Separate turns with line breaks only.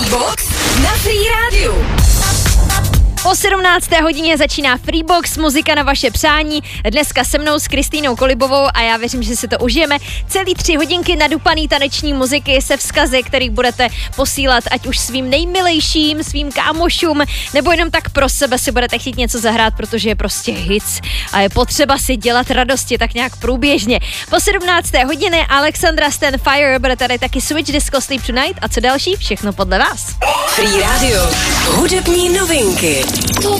Freebox na Free Radio.
Po 17. hodině začíná Freebox, muzika na vaše přání. Dneska se mnou s Kristýnou Kolibovou a já věřím, že si to užijeme. Celý 3 hodinky nadupaný taneční muziky se vzkazy, který budete posílat ať už svým nejmilejším, svým kámošům, nebo jenom tak pro sebe si budete chtít něco zahrát, protože je prostě hits a je potřeba si dělat radosti tak nějak průběžně. Po 17. hodině Alexandra Stan Fire, bude tady taky Switch Disco Sleep Tonight a co další, všechno podle vás.
Free Radio, hudební novinky.